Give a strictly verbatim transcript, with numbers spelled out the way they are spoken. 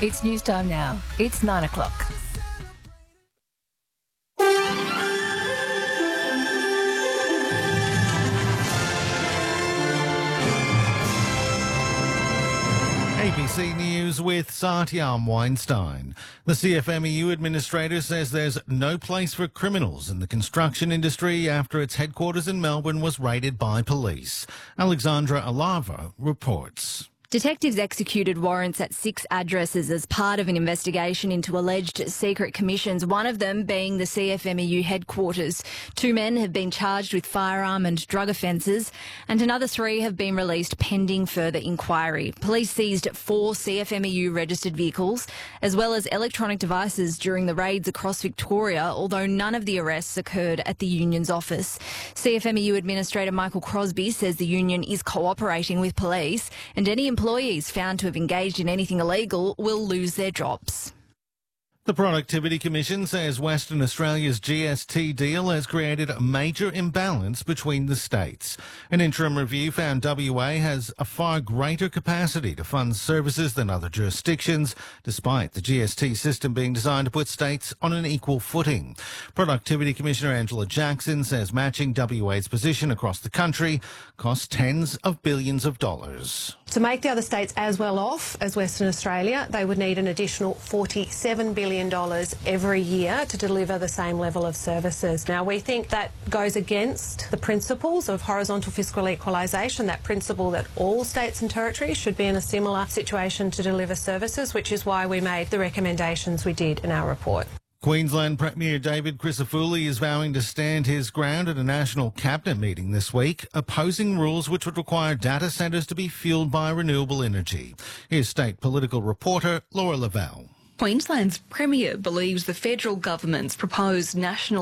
It's news time now. It's nine o'clock. A B C News with Satyam Weinstein. The C F M E U administrator says there's no place for criminals in the construction industry after its headquarters in Melbourne was raided by police. Alexandra Alava reports. Detectives executed warrants at six addresses as part of an investigation into alleged secret commissions, one of them being the C F M E U headquarters. Two men have been charged with firearm and drug offences, and another three have been released pending further inquiry. Police seized four C F M E U registered vehicles, as well as electronic devices during the raids across Victoria, although none of the arrests occurred at the union's office. C F M E U Administrator Michael Crosby says the union is cooperating with police, and any employees found to have engaged in anything illegal will lose their jobs. The Productivity Commission says Western Australia's G S T deal has created a major imbalance between the states. An interim review found W A has a far greater capacity to fund services than other jurisdictions, despite the G S T system being designed to put states on an equal footing. Productivity Commissioner Angela Jackson says matching W A's position across the country costs tens of billions of dollars. To make the other states as well off as Western Australia, they would need an additional forty-seven billion dollars every year to deliver the same level of services. Now, we think that goes against the principles of horizontal fiscal equalisation, that principle that all states and territories should be in a similar situation to deliver services, which is why we made the recommendations we did in our report. Queensland Premier David Crisafulli is vowing to stand his ground at a national cabinet meeting this week, opposing rules which would require data centres to be fuelled by renewable energy. Here's state political reporter Laura Lavelle. Queensland's Premier believes the federal government's proposed national